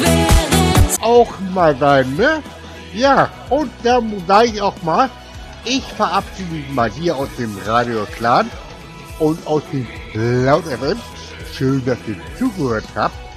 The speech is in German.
auch mal sein, ne? Ja, und dann sage ich auch mal, ich verabschiede mich mal hier aus dem Radio Clan und aus dem Laut FM. Schön, dass ihr zugehört habt.